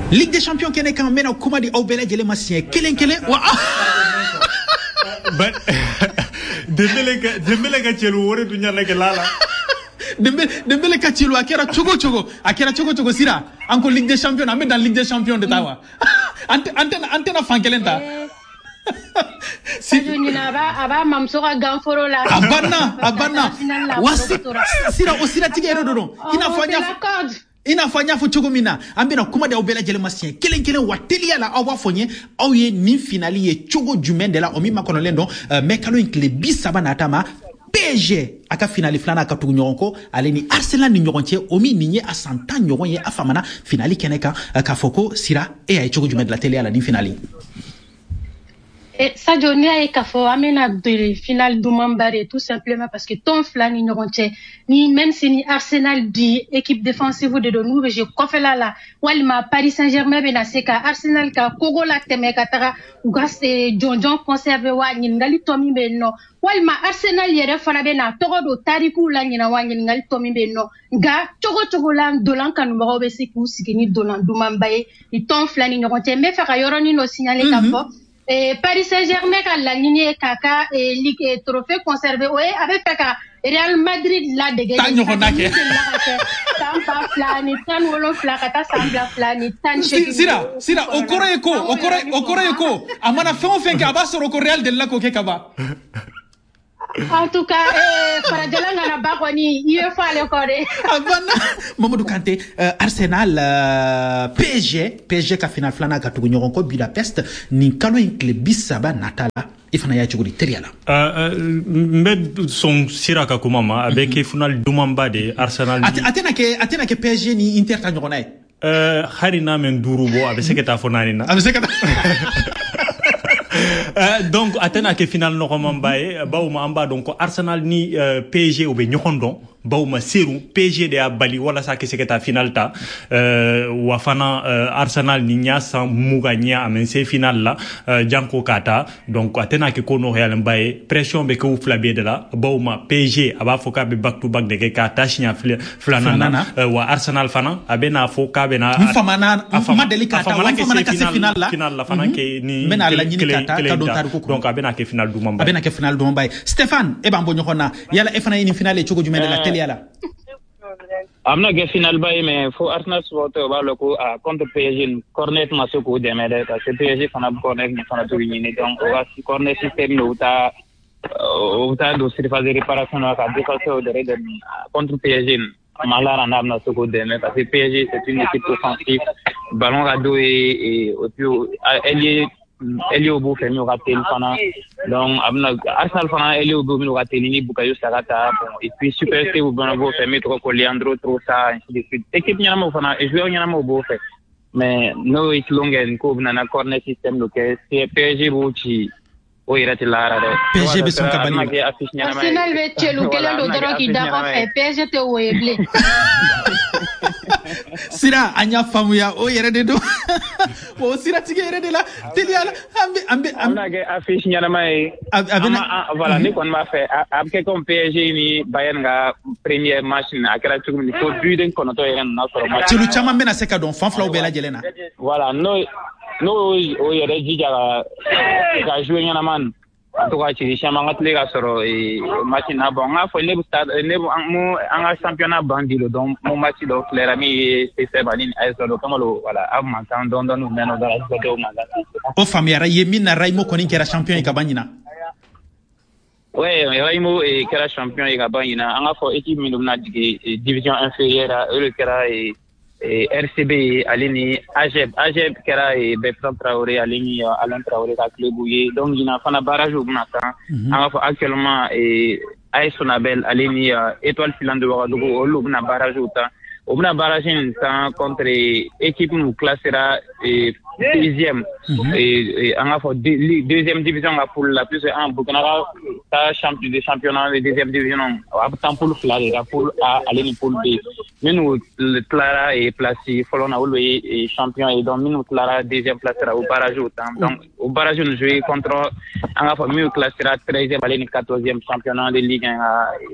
Ligue des champions kene kan mena kuma di obela jele masien kelen wa Dembele ka chelu wore dunya na kelala. Dembele ka chelu akera chogo sira anko Ligue des champions amé dans Ligue des champions de tawa. Antena fankelenta. Si aba mamsoka ganforo la. Abana. Sira osira tigero dono. Ina fanya fo chogo mina ambena kuma da obela jele masien kelen wa telia la awa fonye au ye ni finali ye chogo jumen de la omi makono lendo mekano inkle bisaba na tama PSG aka finali flana aka tugu nyonko ale ni Arsenal ni nyonche omi ninye asanta nyonko ye afamana finali keneka ka foko sira e ay chogo jumen de la telia la ni finali. Sadio Nia Kafo amena de finale d'Oumambare tout simplement parce que ton flani n'oronche ni même si ni Arsenal di équipe défensive de nous je koffe la walma Paris Saint-Germain benaseka Arsenal ka kogo la teme katara gaste John conserve wa ngali tomi benno walma Arsenal yere fana bena togo do tariku la nyina wa ngali tomi benno ga togo la dolan kanu mo be siku sikini dolan d'Oumambare ni ton flani n'oronche me fa yoroni no signaler Kafo. Paris Saint-Germain a la ligne Kaka et Ligue trophée conservé ouais avec Kaka Real Madrid la dégagé Tampa flani tan wolo flakata sambla flani tan sira okoreko amana fe ka basoro ko Real de la ko ke kaba. En tout cas, Farajalanga na bakoni, il faut aller coré. Mamadou Kanté, Arsenal, PSG ka final flana ka tugu nyoronko Budapest, ni kalo inkle bisaba natala, ifana ya chuguri teriala. Mbed son siraka kumama, avec final Dumamba de Arsenal. Atena ke PSG ni Inter ta nyoronai. Harina men durubo, avec seketa fonanina. Donc atena ke final no komambaye bawuma amba donc Arsenal ni PSG obe nyokondon bawuma seru PSG de abali wala sa ke seketa final ta wa fana Arsenal ni nya san muganya amense final la janko kata donc atena ke kono Real mbaye pression be ko flabé de la bawuma PSG aba foka be back to back de ke kata shnya flanana wa Arsenal fana abena foka bena famana delicata wa famana ka final la fana ke ni mena la nyini kata donc abena ke final du Mamba Stéphane ebambo nyokona yala efana ni finale chogo jumende la tele yala amna ke final bay mais faut Arsenal supporter ba loko contre PSG cornet masoko demede parce que PSG fana cornet ni fana to ni donc on va cornet système no uta do surface de réparation à défenseur de contre PSG Malara n'a soko demede parce que PSG c'est une équipe offensive ballon rado et Elio Bou fait mieux rater le fana donc Arsenal fana Elio Bou mieux rater ni Bukayo Saka et puis Super C ou Bonobo fait mieux trop Leandro trop ça ainsi de suite équipe nyama mo fana et joueur nyama mo bo fait mais no it longen ko na corner system lo que c'est PSG Bouchi o irati lara de PSG be son kabali Arsenal be chelu kelen do doro ki da ko PSG te weble Sira anya famuya o yere de do o sira tige yere de la teliala ambe ge affiche nyana mai voilà ni kon ma fait après comme PSG ni Bayern nga première match na akara tugum ni ko buiden kono to yeren na soro match chelu chama mena seka don fanfla o bela jelena voilà no o yere jija ga jouer nyana man to ka ci chama ngatle ga soro match na bon nga fo lebu stade lebu mo anga championnat bandilo donc mo match do clerami c'est balin ay solo kamalo voilà avant tant don no meno da la do ma o famiara yemina Raimo koni kera champion ka banyina ouais Raimo kera champion ka banyina anga fo équipe mi na division inférieure le kera RCB alini AGEB kera Bertrand Traoré alini Alain Traoré ka club bouillé donc ina fana barrage au nata anga fo actuellement AS Sonabel alini étoile filante de Ouagadougou au na barrage au na barrage en contre équipe nous classera deuxième et anga fo deuxième division ga pour la plus en Burkina ta champion de championnat de deuxième division ab pour la pour alini pour B nous Clara est placé Folona Olo est champion et donc nous Clara deuxième place au barrage donc au barrage nous jouer contre anga fo mieux classera 13e alini 14e championnat de Ligue 1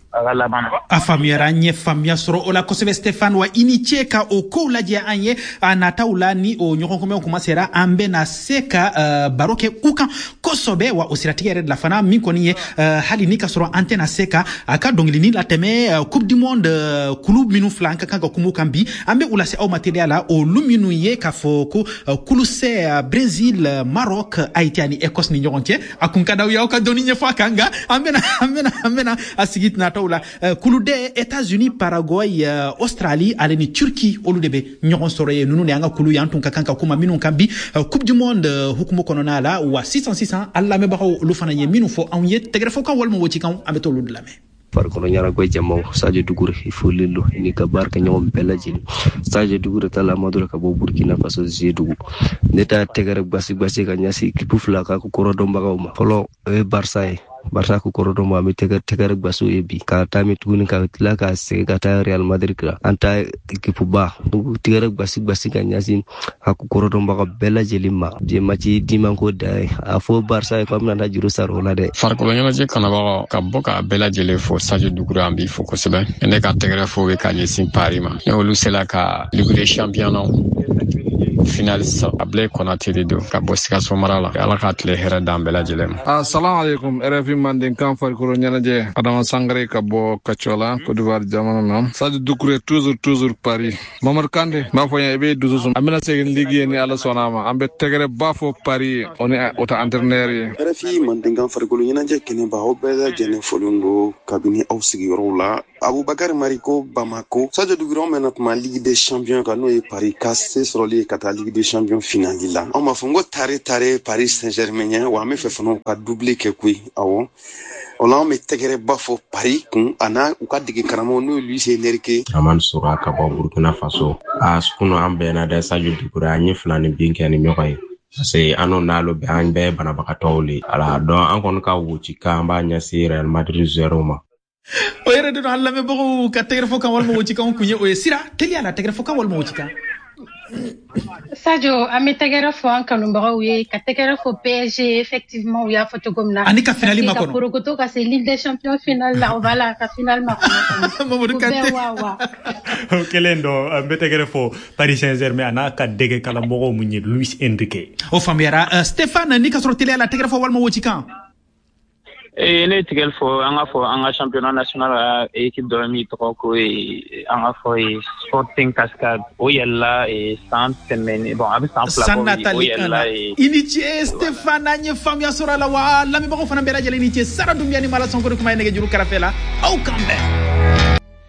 a famiyara nye famiya sɔrɔ o la kosɛbɛ Stéphane wa ini ce ka o kow lajɛ an ye a nataw la ni o ɲɔgɔn kunbɛnw commencera an bɛna se ka baro kɛ u kan kosɛbɛ wa o siratigɛ yɛrɛ de la fana min kɔni ye hali ni ka sɔrɔ an tɛna se ka a ka dɔnkilini latɛmɛ coupe du monde kulu minnu fila an ka kan ka kumu kan bi an bɛ u lase aw ma teliya la olu minnu ye k'a fɔ ko kulu se Brésil Maroc Haïti ani Écosse ni ɲɔgɔn cɛ a kun ka d'aw ye aw ka dɔnni ɲɛfɔ a kan nka an bɛna a sigi nataw la kulu de États-Unis Paraguay Australie ale ni Turquie olu de bɛ ɲɔgɔn sɔrɔ ye nunu de an ka kulu yan tun ka kan ka kuma minnu kan bi coupe du monde hukumu kɔnɔna la wa sisan an lamɛnbagaw olu fana ye minnu fɔ anw ye tɛgɛrɛfɔ kan walima woci kan an bɛ t'olu de lamɛn. farikolo ɲɛnagwɛ jamaw Sadio Doucouré i folilo ni ka barika ɲɔgɔn bɛɛ lajɛlen Sadio Doucouré ta lamadura ka bɔ Burkina Faso Zédougou ne ta tɛgɛrɛ gbasi ka ɲɛsi équipe fila ka ko kɔrɔdɔnbagaw ma fɔlɔ o ye Barça ko kɔrɔdɔn ma mi tɛgɛrɛ gbasiw ye bi ka taa mi tuguni ka tila ka segin ka taa Real Madrid la an ta équipe ba tɛgɛrɛ gbasi ka ɲɛsi ka ko kɔrɔdɔnbaga bɛɛ lajɛlen ma je match dimanche da a fɔ Barça ko amna na juru saro la de farikolo ɲɛnajɛ kanabagaw ka bɔ ka bɛɛ lajɛlen fɔ Sadio Doucouré an bi fɔ kosɛbɛ ne ka tɛgɛrɛ fɔ bɛ ka ɲɛsin Paris ma ne olu sela ka Ligue des Champions finaliste Ablay Konaté de do ka bɔ Sikaso mara la ala ka tile hɛrɛ dan bɛɛ lajɛlen ma. Assalamu alaikum RFI Mandenkan farikolo ɲɛnajɛ Adama Sangare ka bɔ Kacola Côte d'Ivoire jamana na Sadio Doucouré toujours Paris Mamar Kande b'a fɔ ɲɛ i bɛ dusu suma an bɛna segin ligue ye ni ala sɔnna ma an bɛ tɛgɛrɛ ba fɔ Paris o ni o ta entraîneur ye. RFI Mandenkan farikolo ɲɛnajɛ kɛnɛba aw bɛɛ lajɛlen fɔlen do kabini aw sigiyɔrɔw la Aboubakar Mariko Bamako Sadio Doucouré mɛna tuma Ligue des Champions kan n'o ye Paris ka se sɔrɔli ka taa Ligue des Champions finali la an b'a fɔ n ko tare Paris Saint-Germain ɲɛ wa an bɛ fɛ fana ka doublé kɛ koyi awɔ o la an bɛ tɛgɛrɛ ba fɔ Paris kun a n'a u ka dege karamɔgɔ n'o ye Luis Enrique Amani Sora ka bɔ Burkina Faso a sukunu an bɛnna dɛ Sadio Doucouré an ye fila ni bin kɛ ni ɲɔgɔn ye parce que an n'olu bɛ an bɛɛ banabagatɔw le ala dɔn an kɔni ka woci kan an b'a ɲɛsin Real Madrid 0 ma o yɛrɛ de don an lamɛnbagaw ka tɛgɛrɛfɔ kan walima woci kan kun ye o ye sira teliya la tɛgɛrɛfɔ kan walima woci kan Sadio an bɛ tɛgɛrɛ fɔ an kanubagaw ye ka tɛgɛrɛ fɔ PSG effectivement u y'a fɔ cogo min na ani ka finali ma kɔnɔ ka porokoto ka se Ligue des Champions finale la o b'a la ka finale ma kɔnɔ Mamadou Kanté o kelen dɔ an bɛ tɛgɛrɛ fɔ Paris Saint-Germain a n'a ka dege kalamɔgɔw mun ye Luis Enrique o faamuyara Stéphane ni ka sɔrɔ teliya la tɛgɛrɛ fɔ walima woci kan ne tigɛl fɔ an ka championnat national la équipe dɔ min tɔgɔ ko an ka fɔ Sporting Cascade o yɛlɛla san tɛmɛnen bon a bɛ san fila bɔ o yɛlɛla i ni ce Stéphane an ye faamuya sɔrɔ a la wa lamɛnbagaw fana bɛɛ lajɛlen ni ce Sara Dunbiya ni Mala Sonkori kuma ye nɛgɛjuru kɛrɛfɛ la aw kan bɛn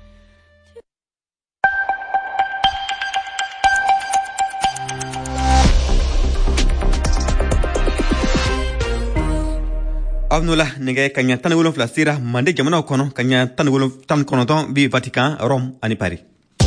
Abnoula nege kanya tan wolonfila sira mande jamana kono kanya tan kononton bi Vatican Rome ani Paris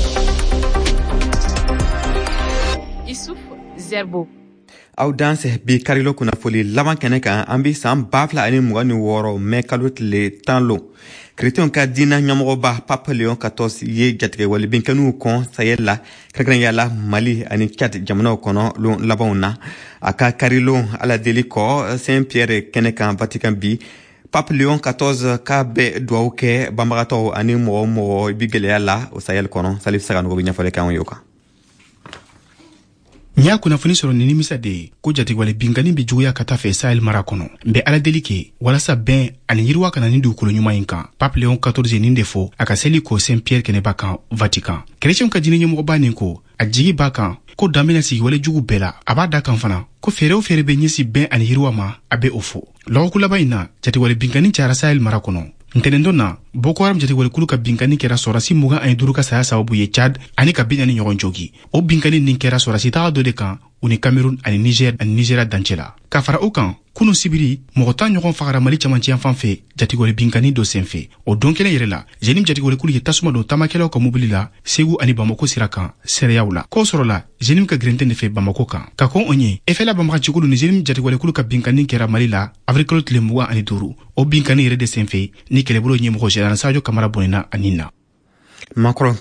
Issouf Zerbo aw danse bi karilo kuna foli laban kene kan an bi san bafla ani mugani woro me kalot le tanlo Chrétien ka dina ɲamɔgɔ ba Papa Léon XIV ye jatigɛ wali binkanu kon Sahel la kɛrɛnkɛrɛnya la Mali ani Tchad jamanaw kɔnɔ lon labanw na a ka karilon ala deli kɔ Saint-Pierre kɛnɛ kan Vatican bi Papa Léon XIV ka bɛ duwawu kɛ banbagatɔw ani mɔgɔ bi gwɛlɛya la o Sahel kɔnɔ Salif Saganogo bi ɲɛfɔli kɛ anw ye o kan Nya kunnafoni sɔrɔ ni nimisa de ye ko jatigwale binkani bi juguya ka taa fɛ Sahel mara kɔnɔ n bɛ ala deli kɛ walasa bɛn ani yiriwa kana ni dugukolo ɲuman in kan Pape Léon XIV nin de fɔ a ka seli ko Saint-Pierre kɛnɛba kan Vatican Chrétien ka diinɛ ɲɛmɔgɔba nin ko a jigi b'a kan ko dan bɛna sigi wale jugu bɛɛ la a b'a da kan fana ko fɛɛrɛ o fɛɛrɛ bɛ ɲɛsi bɛn ani yiriwa ma a bɛ o fɔ lɔgɔku laban in na jatigwale binkani cayara Sahel mara kɔnɔ ntɛnɛndon na Boko Haram jatigwalikulu ka binkani kɛra sɔrasi 25 ka saya sababu ye Chad ani ka bin ani ɲɔgɔn jogi o binkani nin kɛra sɔrasi taga dɔ de kan u ni Cameroun ani Niger ani Nigeria dancɛla ka fara o kan kunu sibiri mɔgɔ 10 ɲɔgɔn fagara Mali camancɛ fan fɛ jatigwale binkani dɔ senfɛ o don kelen yɛrɛ la jenim jatigwalikulu ye tasuma don tamakɛlaw ka mobili la Segu ani Bamako sira kan sereyaw la k'o sɔrɔla jenim ka grɛntɛn de fɛ Bamako kan ka kɔn o ɲɛ efɛla banbagacikulu ni jenim jatigwalikulu ka binkani kɛra Mali la avril kalo tile 25 o binkani yɛrɛ de senfɛ ni kɛlɛbolo ɲɛmɔgɔ Général Sadio Kamara bonina ani na Macron ka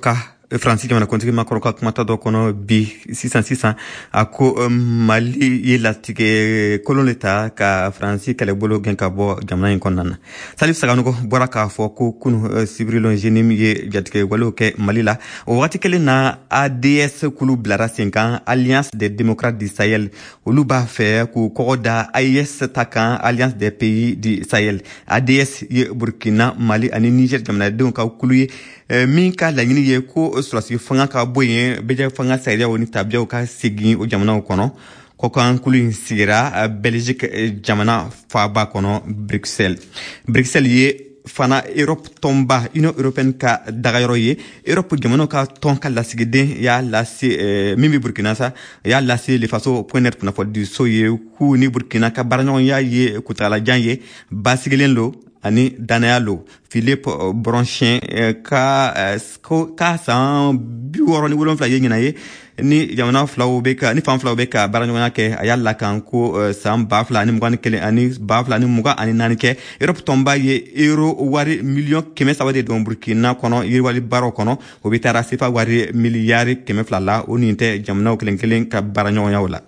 Francis jamana kontigi makoro ka kumata do kono bi 600 ako Mali ye latike koloneta ka Francis kale bolo gen ka bo jamana konnana Salif Sagano ko bora ka fo ko kunu sibrilo jenim ye jatike walo ke Mali la o wati kele na ADS kulu blara 5 ans Alliance des démocrates du Sahel olu ba fe ku koda AES takan Alliance des pays du Sahel ADS ye Burkina Mali ani Niger jamana de ka kulu min ka la nyini ye ko sulasi fanga ka boyen beje fanga sayria woni tabia ka sigi o jamana kono ko kan kulu sigira Belgique jamana fa ba kono Bruxelles ye fana Europe tomba Union européenne ka dagayro ye Europe jamano ka tonka la sigide ya la mimi Burkina sa ya la le faso point pour na fo du soye ku ni Burkina ka baranyon ya ye kutala janye basigelen lo ani Danayalo Philippe Bronchin ka san biworo ni wolon fla yengina ye ni jamana flawo beka ni fam flawo beka baranyo ke ayalla kan ko sam bafla ni mugani kele ani bafla ni muga ani nani ke Europe tomba ye euro wari million keme sawade don Burkina kono yiri wali baro kono o bitara sifa wari miliyari keme fla la oni te jamana kelen ka baranyo wala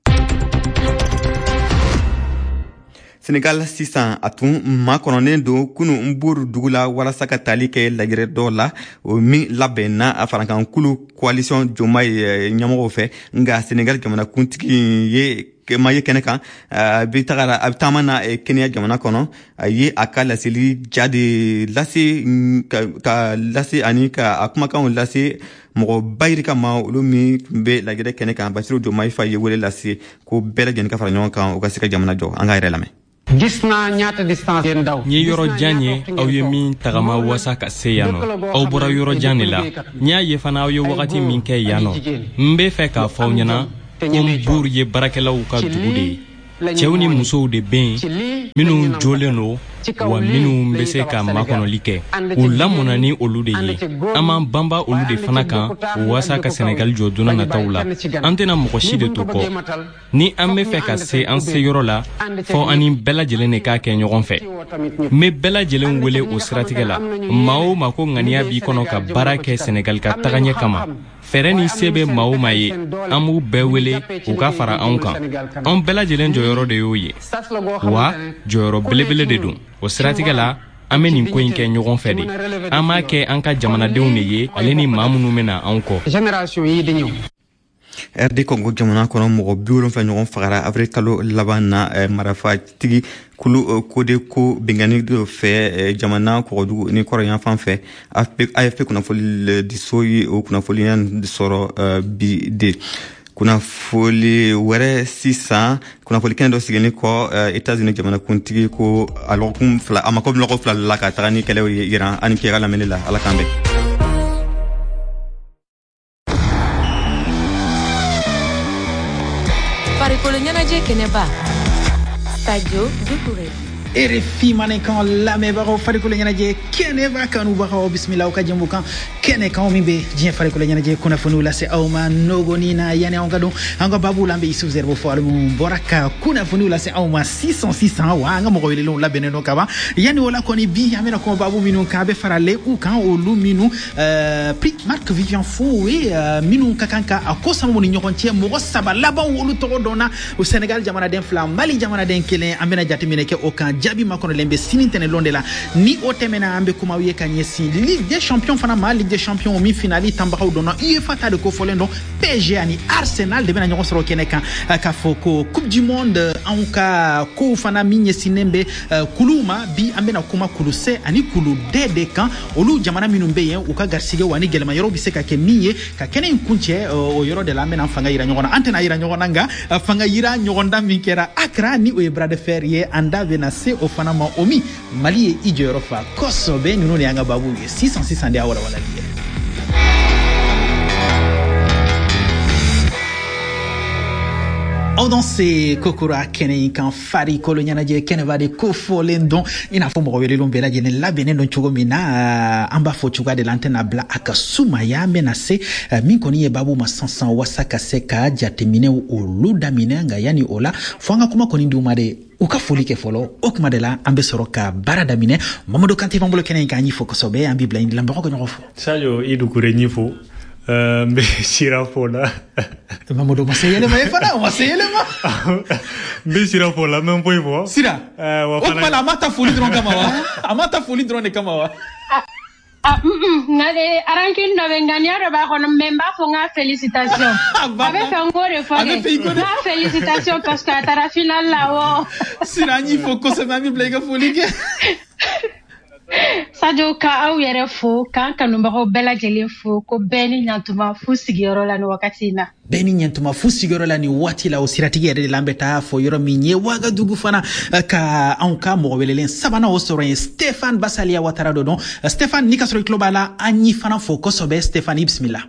Sénégal 600 atun ma kononen do kunu mburu dugula wala saka talike lagire dola o mi labena afarankan kulu coalition jomay nyamo fe nga Sénégal jamana kuntiki ye maye keneka bi tagara abtamana Kenya jamana kono ye akala sili jadi lasi ka lasi anika akuma kan lasi mo bayri kama ulumi be lagire keneka basiru jomay fa ye wele lasi ko bela gen ka faranyon kan o gasika jamana jo anga relame gis naa ñaata distance yeen daw ñi yoro janye aw ye min tagama wasa ka se yano aw bora yoro jani la nya ye fana aw ye wakati min ke yano mbe fe ka faw nyana bur ye barakelaw ka dugude cewni muso de ben minu joleno wa minu mbese ka makono like o lamona ni olude ye ama bamba olude fana kan wasa ka Senegal joduna na tawla antena mokoshi de toko ni amme fe ka se an se yoro la fo ani bela jelene ka ke nyogon fe me bela jelen wele o siratigela mao mako ngania bi kono ka barake Senegal ka taganya kama fereni sebe mao maye amu bewele o ka fara ankan on bela jelen joyoro de yoye wa joyoro belebele de dun o siratigela ameni ko inke nyogon fedi ama ke anka jamana dew ne ye aleni mamunu mena anko génération yi di ñew RD Congo jamana kono mo biolon fa nyogon fagara afrikalo labana marafa tigi kulu kode ko bengani do fe jamana ko du ni ko yan fan fe AFP kuna foli di soyi o kuna foli yan di soro bi de kuna foli were 600 kuna foli kendo sigeni ko États-Unis jamana kuntigi ko alors kum fla amako loko fla la ka tani kele Iran an kira la menela ala kambe Farikoloñana je keneba Stadio Dutouré RFI manekan lame baro farikolo nyana je kene ba kanu baro bismillah ka jembu kan kene kan mi be je farikolo nyana je kuna fonu la se awma nogoni na yani on gado anga babu lambe isu zerbo fo alum boraka kuna fonu la se awma 600 wa anga mo wele la beneno kaba yani wala koni bi amena ko babu minu ka be farale ou kan o lu minu prix Marc Vivian Fo we minu kakanka akosa mo ni nyokontie mo saba laba wolu to dona au Sénégal jamana den flam Mali jamana den kelen amena jatimine ke o kan jabi makono lembe sinintene londe la ni otemena ambe kuma wiye kanyesi Ligue des champions fana ma Ligue des champions mi finali tambao dona UEFA ta de ko folendo PSG ani Arsenal de bena nyoko soro keneka ka foko Coupe du monde anka ko fana minye sinembe kuluma bi ambe na kuma kuluse ani kulu dede kan olu jamana minumbe yen uka garsige wani gelema yoro biseka ke miye ka kenen kunche o yoro de la mena fanga ira nyoko antena ira nyoko nanga fanga ira nyoko ndambi kera Accra ni o bras de fer ye anda bena o fanama omi Mali e ijoro fa kosobe nuno ne anga babu 600 de awala wala liye Audanse kokura kene kan fari kolonyana je kene va de kofolendon ina fo mo wele lombela je ne labene don chugo mina amba fo chuga de l'antenne bla akasuma ya menase min koni e babu masansan wasaka seka jatemine o ludamine nga yani ola fanga kuma koni nduma de uka foli ke folo okuma de la ambe soroka baradamine Mamadou Kanté vambolo kene kan yifo kosobe ambi blind lambo ko nyofo sayo idu kure nyifo mbe sira fola Mamadou masayele ma efana masayele ma mbe sira fola même point fo sira o pala mata foli dron kama wa amata foli dron ne kama wa ngale arankin no bengania ba kono memba fo nga félicitations avec un gros effort nga félicitations parce que atara final là wo sira ni fo ko se mami blega foli ke Sadio ka aw yɛrɛ fo kan kanubagaw bɛɛ lajɛlen fo ko bɛɛ ni ɲantuma fu sigiyɔrɔ la ni wagati na bɛɛ ni ɲantuma fu sigiyɔrɔ la ni waati la o siratigi yɛrɛ de la an bɛ taa fɔ yɔrɔ min ye Wagadugu fana ka anw ka mɔgɔ welelen sabanan o sɔrɔ ye Stéphane Basalia Ouattara do dɔn Stéphane ni ka sɔrɔ i tulo b'a la an y'i fana fo kosɛbɛ Stéphane i bisimila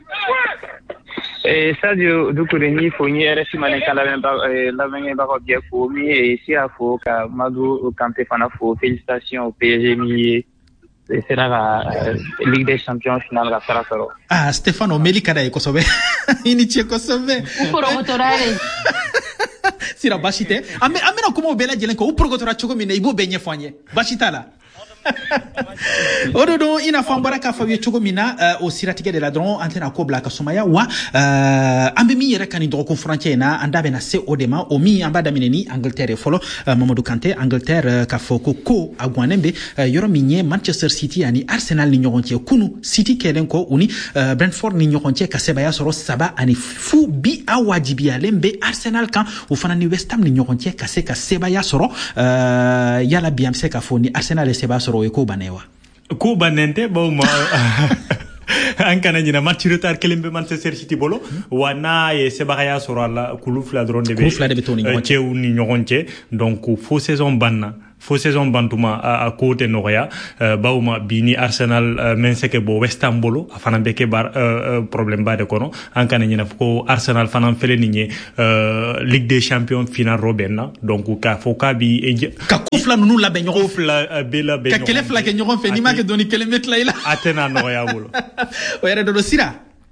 Sadio Doucouré ni fo ni RFI Malenka lamɛnbagaw bɛɛ fo min ye Sia fo ka Madu Kanté fana fo félicitations au PSG min ye sera ka Ligue des Champions finale ka sara sɔrɔ Stéphane o meli ka da ye kosɛbɛ i ni ce kosɛbɛ u porogotorare sira basi tɛ an bɛna kuma o bɛɛ lajɛlen kɔ u porogotora cogo min na i b'o bɛɛ ɲɛfɔ an ye basi t'a la o do don ina fɔ an bɔra k'a fɔ aw ye cogo min na o siratigɛ de la dɔrɔn an tɛna ko bila ka sumaya wa an bɛ min yɛrɛ ka nin dɔgɔkun furancɛ in na an da bɛna se o de ma o min an b'a daminɛ ni Angleterre ye fɔlɔ Mamadou Kanté Angleterre k'a fɔ ko a guwanen bɛ yɔrɔ min ye Manchester City ani Arsenal ni ɲɔgɔn cɛ kunu City kɛlen kɔ u ni Brentford ni ɲɔgɔn cɛ ka sebaya sɔrɔ 3-0 bi a wajibiyalen bɛ Arsenal kan o fana ni West Ham ni ɲɔgɔn cɛ ka se ka sebaya sɔrɔ yala bi an bɛ se k'a fɔ ni Arsenal ye sebaya sɔrɔ o ye ko bannen wa ko banente baw ma an kana ɲina match retard kelen bɛ Manchester City bolo wa n'a ye sebagaya sɔrɔ a la kulu fila dɔrɔn de bɛ cɛw ni ɲɔgɔn cɛ donc fo saison banna fo saison bantuma a ko tɛ nɔgɔya baw ma bi ni Arsenal men se ke bɔ West Ham bolo a fana bɛ kɛ problème ba de kɔnɔ an kana ɲina ko Arsenal fana fɛlɛ nin ye Ligue des Champions final robin na donc k'a fɔ k'a bi ka ko fila ninnu labɛn ɲɔgɔn ko fila bɛ labɛn ka kɛlɛ fila kɛ ɲɔgɔn fɛ n'i ma kɛ dɔɔni kelen bɛ tila i la a tɛna nɔgɔya bolo o yɛrɛ dɔ sira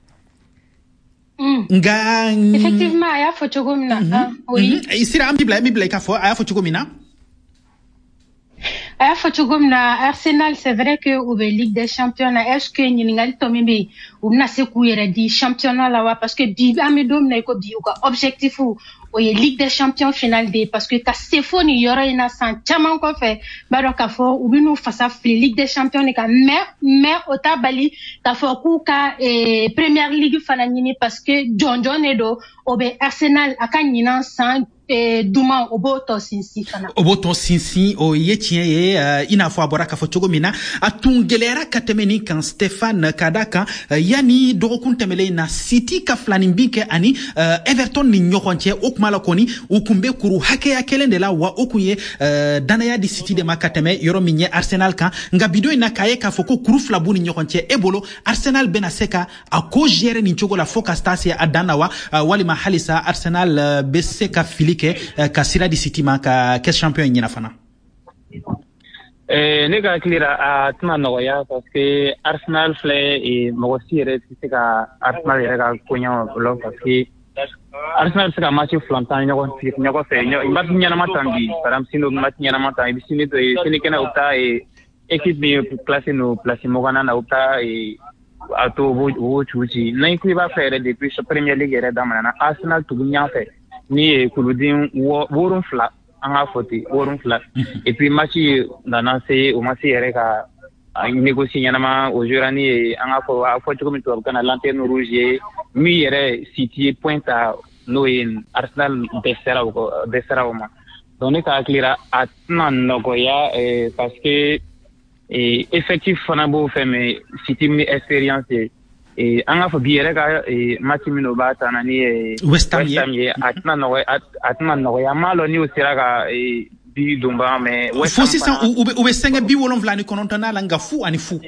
nga effectivement a y'a fɔ cogo min na oui sira an b'i bila i k'a fɔ a y'a fɔ cogo min na a y'a fɔ cogo min na Arsenal c'est vrai que u bɛ Ligue des Champions na est-ce que ɲininkali tɔ min bɛ yen u bɛna se k'u yɛrɛ di championnat la wa parce que bi an bɛ don min na i ko bi u ka objectif o ye Ligue des Champions finale de ye parce que ka se fo nin yɔrɔ in na san caman kɔfɛ b'a dɔn k'a fɔ u bɛ n'u fasa fili Ligue des Champions de kan mais o t'a bali k'a fɔ k'u ka Premier League fana ɲini parce que jɔnjɔn de don o bɛ Arsenal a ka ɲinan san duman o b'o tɔ sinsin fana o b'o tɔ sinsin o ye tiɲɛ ye i n'a fɔ a bɔra k'a fɔ cogo min na a tun gɛlɛyara ka tɛmɛ nin kan Stéphane ka da kan yanni dɔgɔkun tɛmɛlen na City ka filanin bin kɛ ani Everton ni ɲɔgɔn cɛ o kuma la kɔni u kun bɛ kuru hakɛya kelen de la wa o kun ye danaya di City de ma ka tɛmɛ yɔrɔ min ye Arsenal kan nka bidon in na k'a ye k'a fɔ ko kuru fila b'u ni ɲɔgɔn cɛ e bolo Arsenal bɛna se ka a ko gérer nin cogo la fo ka taa se a dan na wa walima halisa Arsenal bɛ se ka fili kɛ ka sira di City ma ka kɛ champion ɲina fana ne ka hakili la a tɛna nɔgɔya parce que Arsenal filɛ mɔgɔ si yɛrɛ tɛ se ka Arsenal yɛrɛ ka koɲɛ fɔlɔ parce que Arsenal bɛ se ka match fila tan ɲɔgɔn fɛ match ɲɛnama tan bi par exemple sini match ɲɛnama tan i bɛ sini kɛnɛ u bɛ taa équipe min placé no place mɔgɔnan na u bɛ taa a to o b'o cugu ci n'a ko i b'a fɛ yɛrɛ depuis Premier League yɛrɛ daminɛ na Arsenal tugu ɲɛfɛ ni ye kuluden 7 an ka fɔ ten 7 et puis match nana se o ma se yɛrɛ ka négocier ɲɛnama o jouera ni ye an ka fɔ a fɔ cogo min tubabukan na lanterne rouge ye min yɛrɛ City ye point ta n'o ye Arsenal dɛsɛra o ma donc ne ka hakili la a tɛna nɔgɔya parce que effectif fana b'o fɛ mais City min expérience ye an ka fɔ bi yɛrɛ ka match min o b'a ta na ni West Ham ye a tɛna nɔgɔya an m'a lɔn ni o sera ka bi donba mais West Ham fo sisan u bɛ sɛgɛ 79 la nka fu ani fu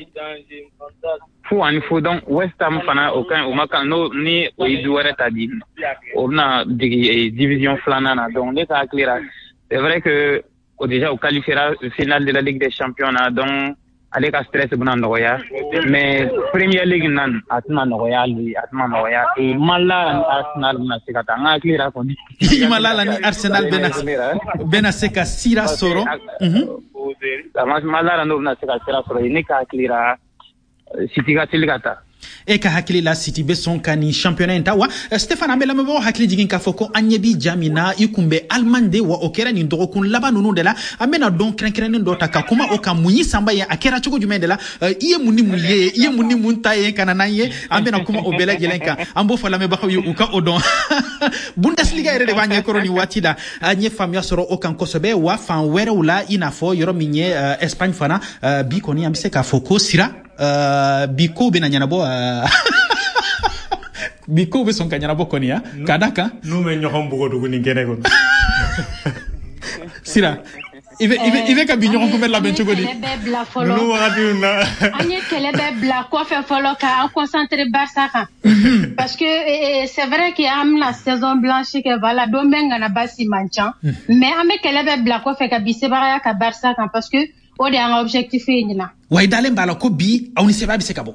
donc West Ham fana o ma kan ni o ye du wɛrɛ ta bi o bɛna dege division filanan na donc ne ka hakili la c'est vrai que déjà au qualifiera finale de la Ligue des Champions na donc ale ka stress bɛna nɔgɔya mais Premier League nan a tɛna nɔgɔya Malala ni Arsenal bɛna se ka taa an ka hakili la kɔni Malala ni Arsenal bɛna se ka sira sɔrɔ Malala n'o bɛna se ka sira sɔrɔ ne ka hakili la City ka teli ka taa e ka hakili la City be son kani championnat intawa Stéphane Ambela mebo hakili jigin ka foko anyebi jamina ikumbe Almande wa okera ni ndokun laba nunu de la amena don krenkren ndo taka kuma o ka munyi samba ya akera chugo jume de la iye muni munta ye kanana ye ambena kuma obela gelenka ambo fala me bakhawi uka odon Bundesliga ere de banye koroni watida anye famia soro o kan kosobe wa fan were ula inafo yoro minye Espagne fana bi koni ambise ka foko sira biko be na nyana bo biko be son kanyana bo koni ya kadaka no me nyohom bugo dugu ni gene gon sira ive ka bi nyohom ko la ben chogodi no wadiuna anye kelebe bla ko fe folo ka concentré Barça parce que c'est vrai qu'il y a la saison blanche que voilà domenga na basi manchan mais ame kelebe bla ko fe ka bi sebara ka Barça parce que o de un objectif ina way dalen bala ko bi awni seba bi sekabo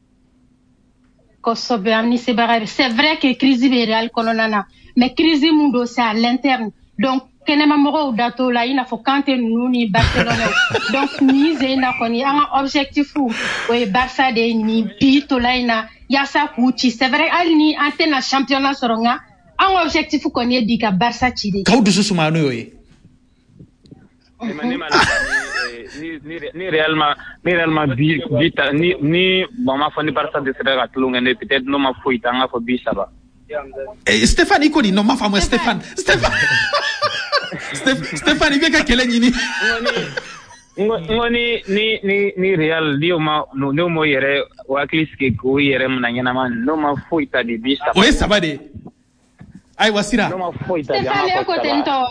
ko sobe amni seba c'est vrai que crise Real kolonana mais crise mundo c'est à l'interne donc kenema moro dato la ina fo kante nuni Barcelone donc ni zena koni un objectif oui Barça de ni bito la ina ya sa kuchi c'est vrai alni antena championnat soronga un objectif koni dika Barça chidi kawdu susumano yoy ni réellement vita ni bon ma foni Barça de sera tlunga ne peut-être no ma fuita nga fo bi saba Stéphane ikoni no ma famo Stéphane il vient kele nyini ngoni ni Real dio ma no mo yere wa kliske ko yere mna nyana man no ma fuita di bi saba oye sabade ay wasira no ma fuita Stéphane ko tento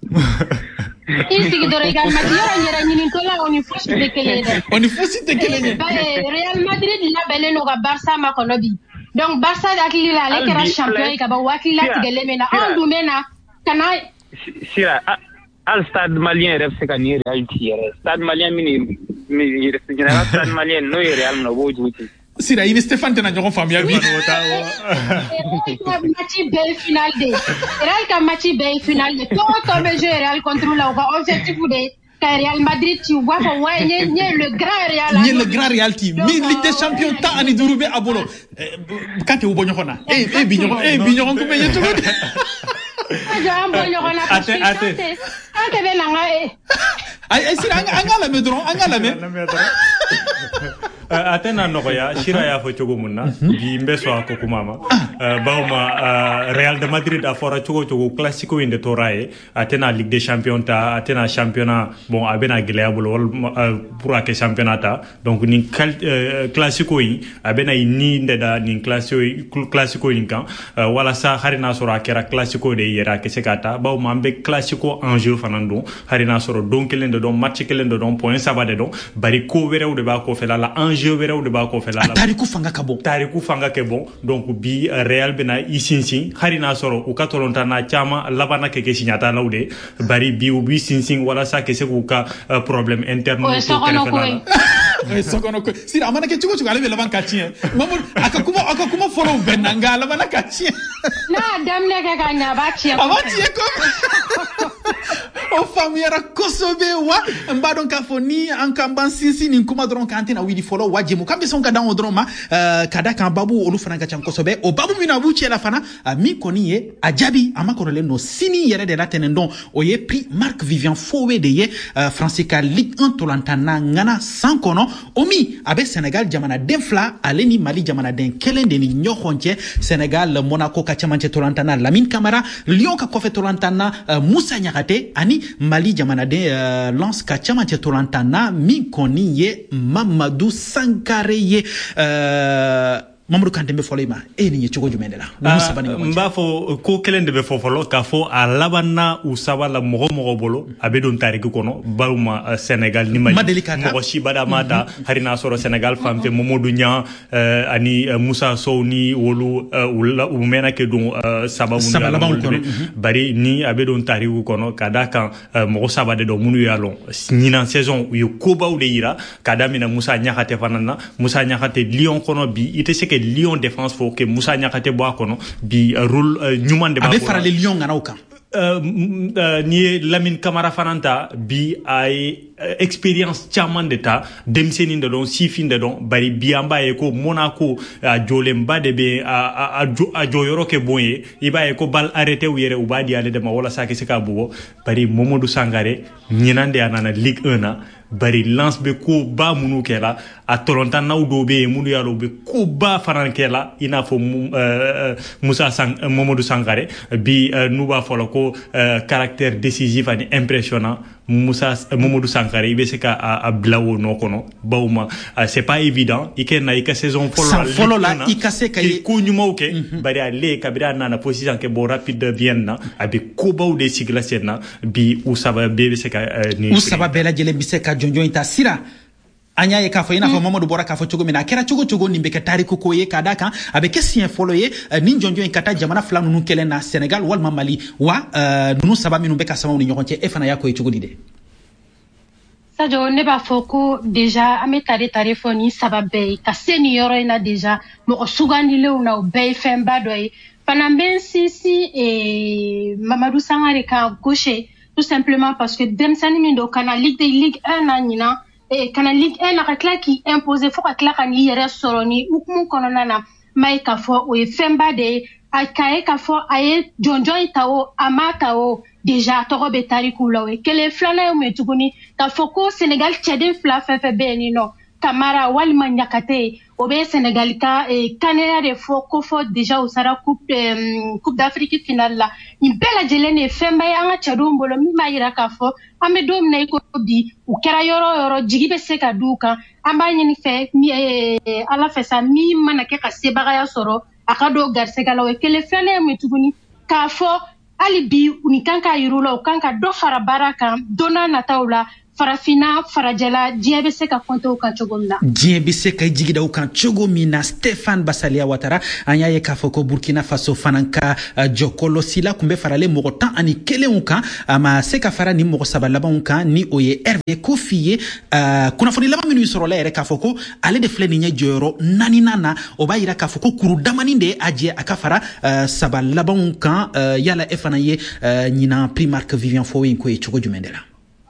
Isi do Real Madrid nyera nyini tola oni fusi de kelele Real Madrid la bele no Barça ma konobi donc Barça dakili la lekera champion ka ba wakili la tigele mena andu mena kana sira al stade malien ref sekani Real tiere stade malien mini general stade malien no Real no bojuti sira ini Stéphane tena nyogon famia bi match belle finale de Real ka match belle finale de to be jouer Real contre la objectif de Real Madrid tu vois pour ouais le grand Real team mi Ligue des Champions ta ani durube abolo kate u bonyo khona binyo ko be yetu aja bonyo khona ate be nanga ay sira angala me atena nogoya shira ya fo chogo munna bi mbeso ko kumama bawma Real de Madrid a fora chogo classico inde torae atena Ligue des Champions ta atena championnat bon abena geleable wol pour que championnat ta donc ni classico yi abena ni ndeda ni classico yi kan wala sa harina soro kera classico de yera ke sekata bawma be classico en jeu fanando harina soro donc lende don match kelende don point sabade don bari ko were de ba ko fela la je verrai de ba ko fela la tariku fanga ke bon donc bi Real bena isinsin harina soro u katolonta na chama labana ke signata lawde bari bi u bi sinsin wala sa ke se ku ka problème interne ko fela sokono ko sira amana ke chugo ale be laban kachien mamul akakuma follow benanga labana kachien na damne ke kanya ba chien ko o famira kosobe wa mbadon kafoni ankamba sinsi ni kuma dron kantina widi follow wajemu kambe son ka dan odroma kada kan babu olu fana ka chan kosobe o babu mina bu chela fana mi koni ye ajabi amakoro le no sini yere de la tenendon o ye prix Marc Vivian Fowe de ye Francisca Ligue 1 tolantana ngana sankono omi abe Sénégal jamana denfla aleni Mali jamana den kelen de ni nyokhonche Sénégal Monaco ka chamanche tolantana Lamine Camara Lyon ka kofe tolantana Moussa Niakate ani Mali jamana den Lens ka chamanche tolantana mi koni ye Mamadou Sankare ye Mamadou Kanté be folema ni chogo jumendela mba fo ko kelende be fofolo ka fo a labanna u sabala mogo bolo abe don tariki kono baluma Sénégal ni Mali mogo shibada mata harina soro Sénégal famfe Mamadou Nya ani Moussa Sow ni wolu u mena ke don sababu bari ni abe don tariki kono kada kan mogo sabade do munu yalon nyina saison yu koba u de yira kada mina Moussa Niakate fanana Moussa Niakate Lyon kono bi ite seke Lyon défense faut que Moussa Niakate boa kono bi rôle ñuman de ba abe farale Lyon ngana uka ni Lamine Camara fananta bi ay expérience caman de ta denmisɛnnin de don sifin de don bari bianba ye ko Monaco a jolenba de be a jɔyɔrɔ kɛ bon ye i b'a ye ko bal arrêté u yɛrɛ u b'a di ale de ma walasa a kɛ se ka bugɔ bari Mamadou Sangare ɲinan de a nana Ligue 1 na bari lance be ko ba munu kɛla a tɔlɔntan n'aw dɔw be yen munu y'a dɔn be ko ba faran kɛla i n'a fɔ Mamadou Sangare bi n'u b'a fɔ la ko caractère décisif ani impressionnant Mamadou Sangare i be se ka a bila o nɔ kɔnɔ bawo ma c'est pas évident i kɛ na i ka saison fɔlɔ la i ka se ka ye ko ɲumanw kɛ bari ale kabiri a nana position kɛ bɔ rapide Vienne na a be kobaw de sigila sen na bi u saba bɛɛ be se ka ni u saba bɛɛ lajɛlen be se ka jɔnjɔn ta sira anya ye k'a fɔ i n'a fɔ Mamadou bɔra k'a fɔ cogo min na a kɛra cogo nin bɛ kɛ tariku ko ye k'a d'a kan a bɛ kɛ siɲɛ fɔlɔ ye nin jɔnjɔn in ka taa jamana fila ninnu kɛlɛ na Sénégal walima Mali wa ninnu saba minnu bɛ ka samaw ni ɲɔgɔn cɛ e fana y'a ko ye cogo di de Sadio ne b'a fɔ ko déjà an bɛ tare fɔ ni saba bɛɛ ye ka se nin yɔrɔ in na déjà mɔgɔ sugandilenw na o bɛɛ ye fɛnba dɔ ye fana bɛ n sinsin Mamadou Sangare kan gauche tout simplement parce que denmisɛnnin min don kana Ligue 1 na ɲinan kana Ligue 1 na ka tila k'i imposer fo ka tila ka n'i yɛrɛ sɔrɔ ni hukumu kɔnɔna na m'a ye k'a fɔ o ye fɛnba de ye a ka ye k'a fɔ a ye jɔnjɔn ta o a ma ta o déjà tɔgɔ bɛ tariku la o ye kelen filanan ye mun ye tuguni k'a fɔ ko Sénégal cɛden fila fɛn fɛn bɛ yen nin nɔ Kamara walima Ɲakate o bɛ Sénégal ka kɛnɛya de fɔ ko fɔ déjà o sera coupe d'Afrique finale la nin bɛɛ lajɛlen de ye fɛnba ye an ka cɛdenw bolo min b'a yira k'a fɔ an bɛ don min na i ko bi u kɛra yɔrɔ o yɔrɔ jigi bɛ se ka d'u kan an b'a ɲini fɛ Ala fɛ sa min mana kɛ ka sebagaya sɔrɔ a ka don garisɛgɛ la o ye kelen filanan ye mun tuguni k'a fɔ hali bi u ni kan k'a yir'u la u kan ka dɔ fara baara kan don n'a nataw la farafina farajɛla diɲɛ bɛ se ka compter u kan cogo min na diɲɛ bɛ se ka jigida u kan cogo min na Stéphane Basalia Ouattara an y'a ye k'a fɔ ko Burkina Faso fana ka jɔkɔlɔsi la tun bɛ faralen mɔgɔ 11 kan a ma se ka fara ni mɔgɔ 3 labanw kan ni o ye Hervé Kofi ye kunnafoni laban minnu sɔrɔla yɛrɛ k'a fɔ ko ale de filɛ nin ye jɔyɔrɔ 4nan na o b'a yira k'a fɔ ko kuru damani de ye a jɛ a ka fara 3 labanw kan yala e fana ye ɲinan Primark Vivian Foe in ko ye cogo jumɛn de la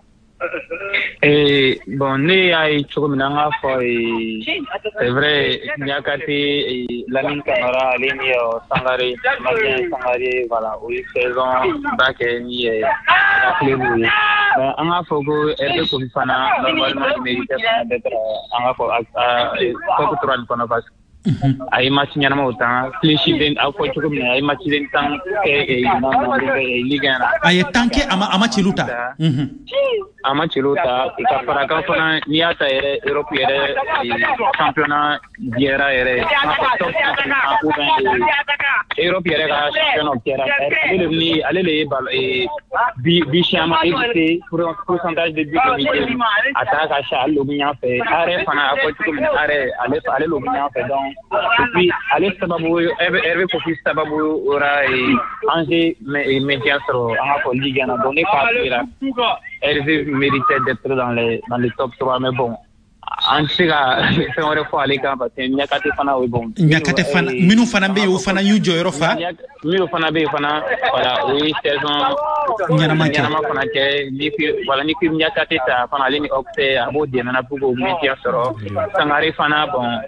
bon ne y'a ye cogo min na an k'a fɔ c'est vrai Ɲakate Lamine Camara ale ni Sangare Malien Sangare voilà o ye saison ba kɛ ni club ye mais an k'a fɔ ko Hervé Kofi fana normalement il méritait fana d'être an k'a fɔ top 3 kɔnɔ parce que a ye match ɲɛnamaw tan clean den a fɔ cogo min na a ye match den tan kɛ Ligue 1 na a ye tan kɛ a ma cilu ta a ma cilu ta ka fara kan fana n'i y'a ta yɛrɛ Europe yɛrɛ championnat diɲɛra yɛrɛ Europe yɛrɛ ka championnat kɛra ale de ye bi siama évité pourcentage de but a ta ka sa ale lobi ɲanfɛ are fana a fɔ cogo min na ale lobi ɲanfɛ donc et puis ale sababu Hervé Kofi sababu ora Angers maintien sɔrɔ an ka fɔ Ligue 1 na donc ne pas sera Hervé méritait d'être dans les top 3 mais bon an tɛ se ka fɛn wɛrɛ fɔ ale kan parce que Ɲakate fana o ye bon Ɲakate fana minnu fana bɛ yen o fana y'u jɔyɔrɔ fa minnu fana bɛ yen fana voilà o ye saison ɲɛnama fana kɛ ni ko Ɲakate ta fana ale ni Auxerre a b'o dɛmɛ na pour que o maintien sɔrɔ Sangare fana bon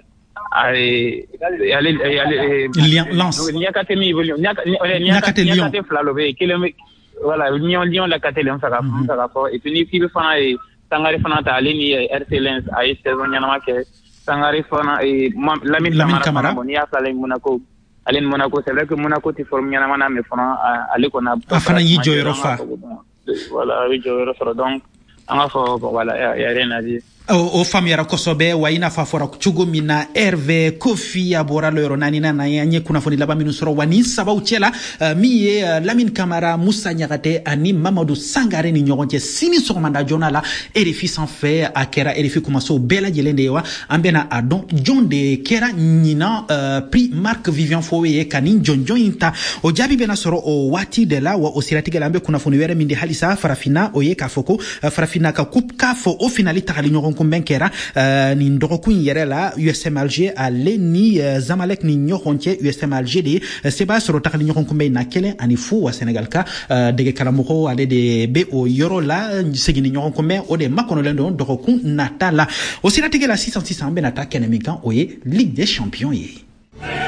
Ɲakate min Ɲakate fila lo bɛ yen kelen bɛ voilà Lyon la Ɲakate le fɛ ka fɔ et puis ni k'i bɛ fana ye Sangare fana ta ale ni RC Lens a ye saison ɲɛnama kɛ Sangare fana Lamine Camara bon n'i y'a fila ale ni Monaco c'est vrai que Monaco tɛ forme ɲɛnama na mais fana ale kɔni a fana y'i jɔyɔrɔ fa voilà a bɛ jɔyɔrɔ sɔrɔ donc an ka fɔ voilà y a rien à dire o faamuyara kosɛbɛ wa i n'a fɔ a fɔra cogo min na Hervé Kofi a bɔra lɔ yɔrɔ 4nan na an ye kunnafoni laban minnu sɔrɔ wa ni sabaw cɛla min ye Lamine Camara Musa Ɲakate ani Mamadou Sangare ni ɲɔgɔn cɛ sini sɔgɔmada joona la RFI sanfɛ a kɛra RFI kumaso bɛɛ lajɛlen de ye wa an bɛna a dɔn jɔn de kɛra ɲinan prix Marc Vivian Foe ye ka nin jɔnjɔn in ta o jaabi bɛna sɔrɔ o waati de la wa o siratigɛ la an bɛ kunnafoni wɛrɛ min di halisa farafina o ye k'a fɔ ko farafina ka coupe k'a fɔ o finali tagali ɲɔgɔn ɲɔgɔn kunbɛn kɛra nin dɔgɔkun yɛrɛ la USM Alger ale ni Zamalek ni ɲɔgɔn cɛ USM Alger de seba sɔrɔ tagali ɲɔgɔn kunbɛn na 1-0 wa Senegal ka dege karamɔgɔ ale de be o yɔrɔ la segini ɲɔgɔn kunbɛn o de makɔnɔlen don dɔgɔkun nata la o siratigɛ la sisan an bɛna taa kɛnɛ min kan o ye Ligue des Champions ye